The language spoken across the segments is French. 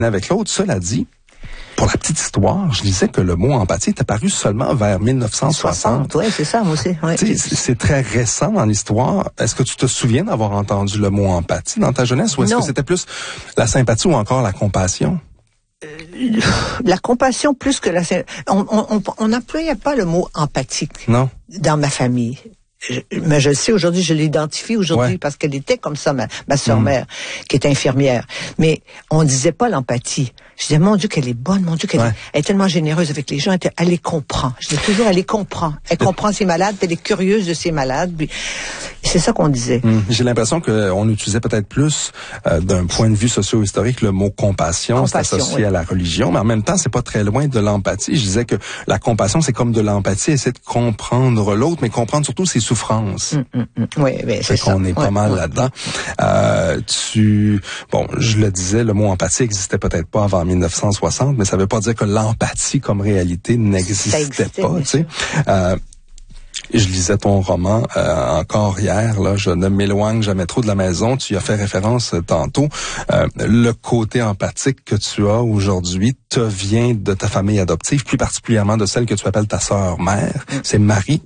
avec l'autre. Cela dit, pour la petite histoire, je disais que le mot empathie est apparu seulement vers 1960. Oui, c'est ça, moi aussi. Ouais. C'est très récent dans l'histoire. Est-ce que tu te souviens d'avoir entendu le mot empathie dans ta jeunesse ou est-ce que c'était plus la sympathie ou encore la compassion? La compassion plus que la sympathie. On n'employait pas le mot empathique. Non. Dans ma famille. Mais je le sais aujourd'hui, je l'identifie aujourd'hui parce qu'elle était comme ça, ma sœur-mère, qui est infirmière. Mais on disait pas l'empathie. Je disais, mon Dieu, qu'elle est bonne, mon Dieu, elle est tellement généreuse avec les gens, elle les comprend. Je dis toujours, elle les comprend. Elle comprend ses malades, elle est curieuse de ses malades. Puis, c'est ça qu'on disait. J'ai l'impression qu'on utilisait peut-être plus, d'un point de vue socio-historique, le mot compassion. C'est associé à la religion, mais en même temps, c'est pas très loin de l'empathie. Je disais que la compassion, c'est comme de l'empathie, essayer de comprendre l'autre, mais comprendre surtout ses souffrances. Oui, c'est ça. Qu'on est pas mal là-dedans. Bon, je le disais, le mot empathie existait peut-être pas avant 1960, mais ça veut pas dire que l'empathie comme réalité n'existait pas, tu sais. Je lisais ton roman encore hier, là, je ne m'éloigne jamais trop de la maison. Tu y as fait référence tantôt. Le côté empathique que tu as aujourd'hui te vient de ta famille adoptive, plus particulièrement de celle que tu appelles ta sœur-mère. C'est Marie.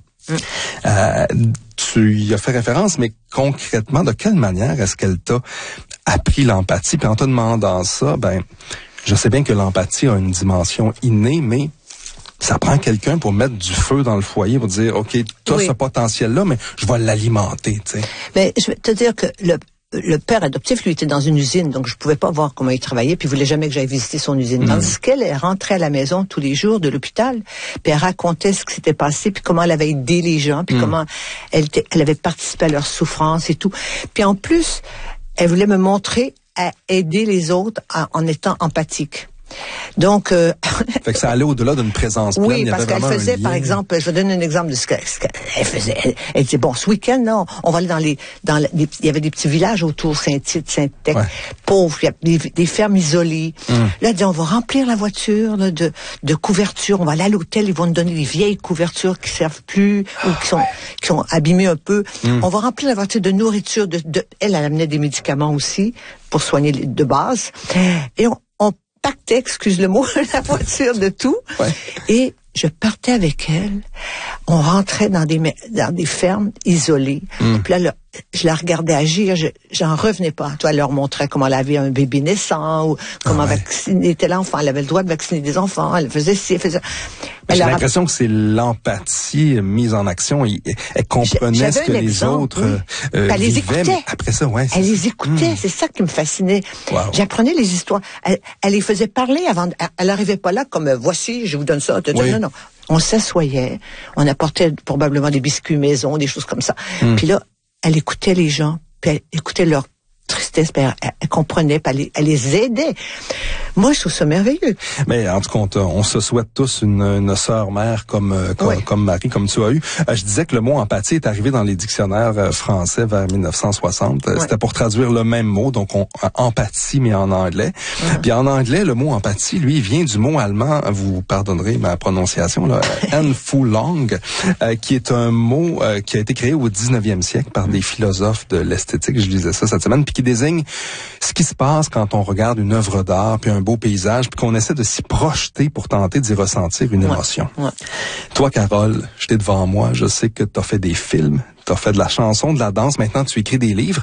Tu y as fait référence, mais concrètement, de quelle manière est-ce qu'elle t'a appris l'empathie? Puis en te demandant ça, je sais bien que l'empathie a une dimension innée, mais ça prend quelqu'un pour mettre du feu dans le foyer, pour dire, OK, t'as ce potentiel-là, mais je vais l'alimenter, tu sais. Mais je vais te dire que le père adoptif, lui, était dans une usine, donc je pouvais pas voir comment il travaillait, puis il voulait jamais que j'aille visiter son usine. Tandis qu'elle rentrait à la maison tous les jours de l'hôpital, puis elle racontait ce qui s'était passé, puis comment elle avait aidé les gens, puis comment elle avait participé à leur souffrance et tout. Puis en plus, elle voulait me montrer à aider les autres en étant empathique. Donc, fait que ça allait au-delà d'une présence pleine. Oui, parce qu'elle faisait, par exemple, je vais donner un exemple de ce qu'elle faisait. Elle disait, bon, ce week-end, là, on va aller il y avait des petits villages autour, Saint-Tite, Saint-Tech, pauvres, il y a des fermes isolées. Là, elle dit, on va remplir la voiture là, de couvertures, on va aller à l'hôtel, ils vont nous donner des vieilles couvertures qui servent plus, ou qui sont abîmées un peu. On va remplir la voiture de nourriture, elle amenait des médicaments aussi, pour soigner de base. Et on pactait, excuse le mot, la voiture de tout. Et je partais avec elle. On rentrait dans des fermes isolées. Puis là, je la regardais agir. J'en revenais pas. Toi, elle leur montrait comment elle avait un bébé naissant ou comment vacciner tel enfant. Elle avait le droit de vacciner des enfants. Elle faisait ci, elle faisait ça. J'ai l'impression que c'est l'empathie mise en action. Elle comprenait ce que les autres elle les écoutait. Mais après ça, elle les écoutait. C'est ça qui me fascinait. J'apprenais les histoires. Elle les faisait parler avant. Elle n'arrivait pas là comme voici, je vous donne ça. Non. On s'assoyait. On apportait probablement des biscuits maison, des choses comme ça. Puis là, elle écoutait les gens. Puis elle écoutait leur tristesse, elle comprenait, puis elle les aidait. Moi, je trouve ça merveilleux. Mais en tout cas, on se souhaite tous une sœur-mère comme Marie, comme tu as eu. Je disais que le mot empathie est arrivé dans les dictionnaires français vers 1960. C'était pour traduire le même mot, donc empathie, mais en anglais. Puis en anglais, le mot empathie, lui, vient du mot allemand, vous pardonnerez ma prononciation, là, Einfühlung, qui est un mot qui a été créé au 19e siècle par des philosophes de l'esthétique. Je lisais ça cette semaine, puis qui désigne ce qui se passe quand on regarde une œuvre d'art, puis un beau paysage, puis qu'on essaie de s'y projeter pour tenter d'y ressentir une émotion. Toi, Carole, j'étais devant moi, je sais que tu as fait des films, tu as fait de la chanson, de la danse, maintenant tu écris des livres.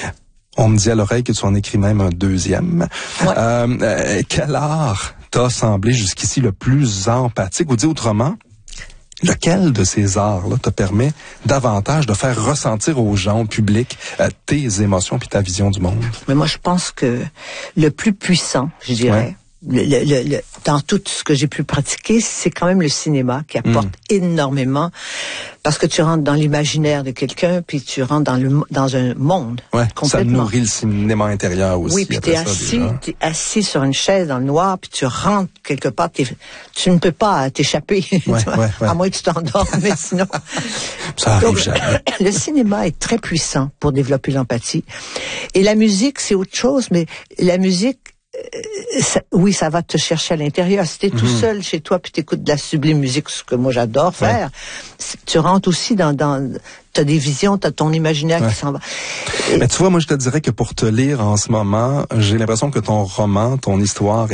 On me dit à l'oreille que tu en écris même un deuxième. Quel art t'a semblé jusqu'ici le plus empathique? Ou dit autrement, lequel de ces arts-là te permet davantage de faire ressentir aux gens, au public, tes émotions puis ta vision du monde? Mais moi, je pense que le plus puissant, je dirais, dans tout ce que j'ai pu pratiquer, c'est quand même le cinéma qui apporte énormément, parce que tu rentres dans l'imaginaire de quelqu'un, puis tu rentres dans un monde complètement. Ça nourrit le cinéma intérieur aussi. Oui, puis t'es assis sur une chaise dans le noir, puis tu rentres quelque part, tu ne peux pas t'échapper, à moins que tu t'endormes, mais sinon. Ça arrive jamais. Le cinéma est très puissant pour développer l'empathie. Et la musique, c'est autre chose, mais la musique, ça va te chercher à l'intérieur. Si t'es tout seul chez toi puis t'écoutes de la sublime musique, ce que moi j'adore faire, tu rentres aussi dans t'as des visions, t'as ton imaginaire qui s'en va. Mais tu vois, moi je te dirais que pour te lire en ce moment, j'ai l'impression que ton roman, ton histoire